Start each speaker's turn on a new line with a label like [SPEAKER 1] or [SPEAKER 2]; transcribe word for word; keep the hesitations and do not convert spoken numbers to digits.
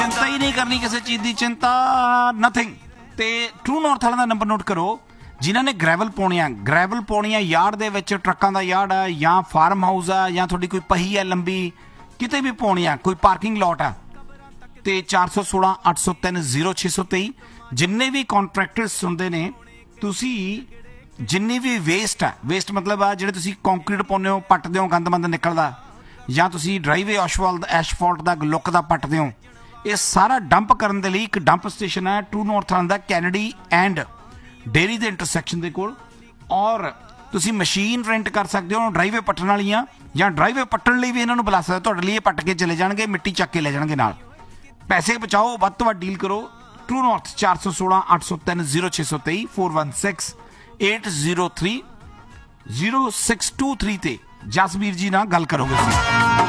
[SPEAKER 1] चिंता ही नहीं करनी किसी चीज़ की, चिंता नथिंग। तो ट्रू नॉर्थ वालों का नंबर नोट करो जिन्हों ने ग्रैवल पाने आ, ग्रैवल पाने आ यार्ड दे विच, ट्रकों का यार्ड है या फार्म हाउस है या थोड़ी कोई पही है लंबी, किते भी पाने आ, कोई पार्किंग लॉट है, तो चार सौ सोलह अठ सौ तीन जीरो छे सौ तेई जिन्ने भी कॉन्ट्रैक्टर्स सुनते ने, तुसी जिन्नी भी वेस्ट है, वेस्ट मतलब आ जिहड़े तुसी कंक्रीट पाउने हो, पट्टदे हो, गंद मंद निकलदा, या तुसी ड्राइवे एशफॉल्ट एशफॉल्ट का लुक का पट्टदे हो, ये सारा डंप करने के लिए एक डंप स्टेशन है ट्रू नॉर्थ वाला कैनेडी एंड डेयरी के इंटरसैक्शन के कोल। और तुसी मशीन रेंट कर सकते हो ड्राइवे पट्टन वालियां, या ड्राइवे पट्टन लिए भी इन्होंने बुला सकते हो, तुहाडे लिए पट्ट के चले जाएंगे, मिट्टी चक के ले जाएंगे नाल। पैसे बचाओ, वध तो वध डील करो। ट्रू नॉर्थ चार सौ सोलह अठ सौ तीन जीरो छे सौ तेई four one six eight zero three zero six to three ते जसवीर जी नाल गल करोगे।